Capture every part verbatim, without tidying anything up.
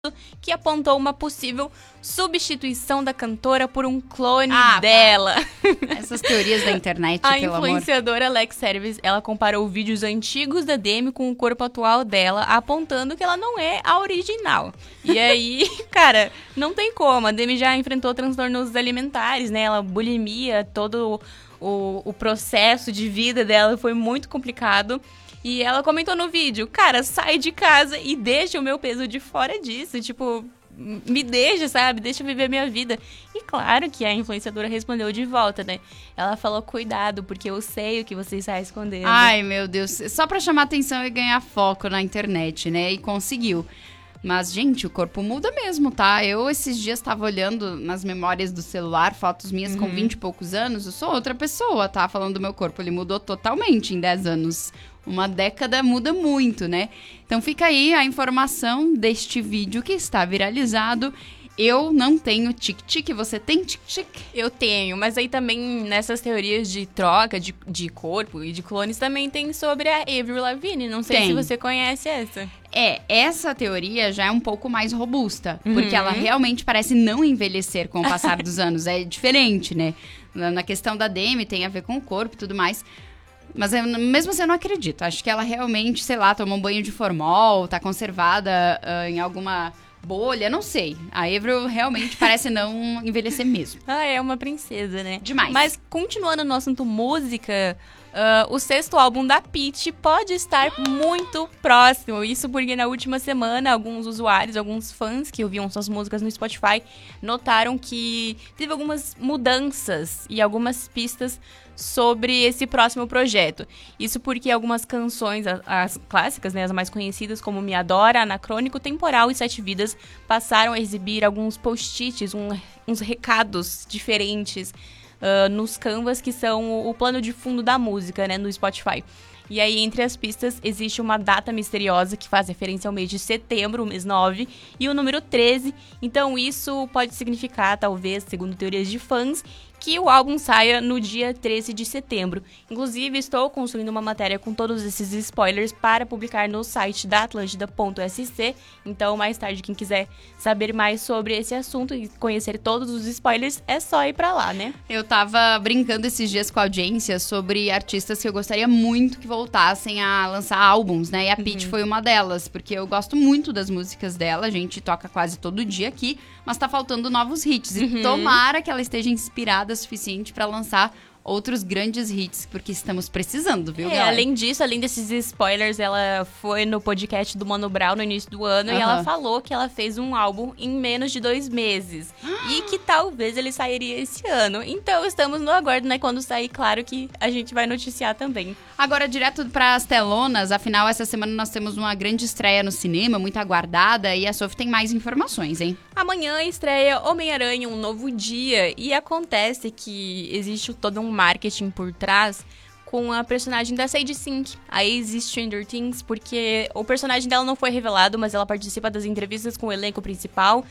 que apontou uma possível substituição da cantora por um clone ah, dela. Essas teorias da internet, A pelo amor. influenciadora Alex Service, ela comparou vídeos antigos da Demi com o corpo atual dela, apontando que ela não é a original. E aí, cara, não tem como. A Demi já enfrentou transtornos alimentares, né? Ela bulimia, todo o, o processo de vida dela foi muito complicado. E ela comentou no vídeo, cara, sai de casa e deixa o meu peso de fora disso. Tipo, me deixa, sabe? Deixa eu viver minha vida. E claro que a influenciadora respondeu de volta, né? Ela falou, cuidado, porque eu sei o que você está escondendo. Ai, meu Deus. Só pra chamar atenção e ganhar foco na internet, né? E conseguiu. Mas, gente, o corpo muda mesmo, tá? Eu, esses dias, tava olhando nas memórias do celular, fotos minhas uhum. com vinte e poucos anos. Eu sou outra pessoa, tá? Falando do meu corpo. Ele mudou totalmente em dez anos. Uma década muda muito, né? Então fica aí a informação deste vídeo que está viralizado. Eu não tenho tic-tic, você tem tic-tic? Eu tenho, mas aí também nessas teorias de troca de, de corpo e de clones também tem sobre a Avril Lavigne. Não sei tem. se você conhece essa. É, essa teoria já é um pouco mais robusta, uhum. porque ela realmente parece não envelhecer com o passar dos anos. É diferente, né? Na questão da Demi tem a ver com o corpo e tudo mais. Mas eu, mesmo assim eu não acredito. Acho que ela realmente, sei lá, tomou um banho de formol, tá conservada uh, em alguma bolha, não sei. A Avril realmente parece não envelhecer mesmo. Ah, é uma princesa, né? Demais. Mas continuando no assunto música, uh, o sexto álbum da Pitty pode estar muito próximo. Isso porque na última semana, alguns usuários, alguns fãs que ouviam suas músicas no Spotify notaram que teve algumas mudanças e algumas pistas sobre esse próximo projeto. Isso porque algumas canções, as, as clássicas, né, as mais conhecidas, como Me Adora, Anacrônico, Temporal e Sete Vidas, passaram a exibir alguns post-its, um, uns recados diferentes uh, nos canvas, que são o, o plano de fundo da música, né, no Spotify. E aí, entre as pistas, existe uma data misteriosa que faz referência ao mês de setembro, o mês nove, e o número treze. Então, isso pode significar, talvez, segundo teorias de fãs, que o álbum saia no dia treze de setembro. Inclusive, estou construindo uma matéria com todos esses spoilers para publicar no site da Atlântida ponto S C. Então, mais tarde, quem quiser saber mais sobre esse assunto e conhecer todos os spoilers, é só ir pra lá, né? Eu tava brincando esses dias com a audiência sobre artistas que eu gostaria muito que voltassem a lançar álbuns, né? E a Pitty uhum. foi uma delas, porque eu gosto muito das músicas dela, a gente toca quase todo dia aqui, mas tá faltando novos hits. E uhum. tomara que ela esteja inspirada o suficiente para lançar outros grandes hits, porque estamos precisando, viu, é, galera? Além disso, além desses spoilers, ela foi no podcast do Mano Brown no início do ano uhum. e ela falou que ela fez um álbum em menos de dois meses. E que talvez ele sairia esse ano. Então, estamos no aguardo, né? Quando sair, claro que a gente vai noticiar também. Agora, direto para as telonas, afinal, essa semana nós temos uma grande estreia no cinema, muito aguardada, e a Sophie tem mais informações, hein? Amanhã estreia Homem-Aranha, Um Novo Dia, e acontece que existe todo um marketing por trás com a personagem da Sadie Sink, a ex-Stranger Things, porque o personagem dela não foi revelado, mas ela participa das entrevistas com o elenco principal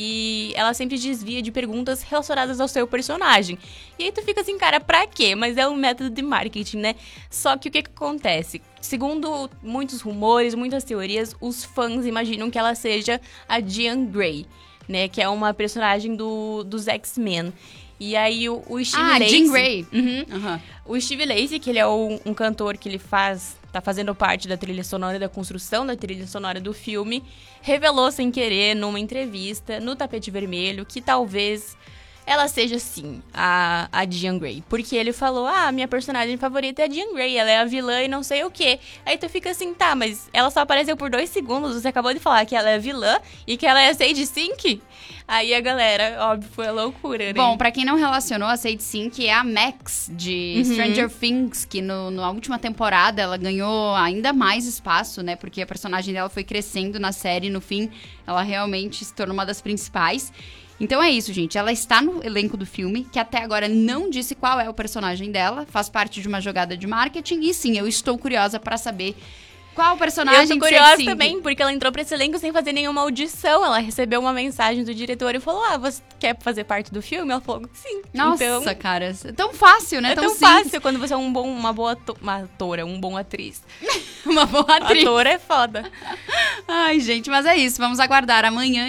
e ela sempre desvia de perguntas relacionadas ao seu personagem. E aí tu fica assim, cara, pra quê? Mas é um método de marketing, né? Só que o que que acontece? Segundo muitos rumores, muitas teorias, os fãs imaginam que ela seja a Jean Grey, né? Que é uma personagem do, dos X-Men. E aí o, o Steve ah, Lacy... Jean Grey. Uhum, uhum. O Steve Lacy, que ele é o, um cantor que ele faz... Tá fazendo parte da trilha sonora, da construção da trilha sonora do filme, revelou sem querer, numa entrevista, no Tapete Vermelho, que talvez ela seja, sim, a, a Jean Grey. Porque ele falou, ah, minha personagem favorita é a Jean Grey, ela é a vilã e não sei o quê. Aí tu fica assim, tá, mas ela só apareceu por dois segundos, você acabou de falar que ela é vilã e que ela é a Sadie Sink? Aí a galera, óbvio, foi a loucura, né? Bom, pra quem não relacionou, a Sadie Sink é a Max de uhum. Stranger Things, que no, na última temporada ela ganhou ainda mais espaço, né? Porque a personagem dela foi crescendo na série, no fim, ela realmente se tornou uma das principais. Então é isso, gente. Ela está no elenco do filme, que até agora não disse qual é o personagem dela, faz parte de uma jogada de marketing. E sim, eu estou curiosa pra saber Qual personagem Eu tô de curiosa Sex também, porque ela entrou pra esse elenco sem fazer nenhuma audição. Ela recebeu uma mensagem do diretor e falou, ah, você quer fazer parte do filme? Ela falou, sim. Nossa, então, cara, é tão fácil, né? é tão, tão simples. fácil quando você é um bom, uma boa ato- uma atora, um bom atriz. Uma boa atriz. Atora é foda. Ai, gente, mas é isso. Vamos aguardar amanhã.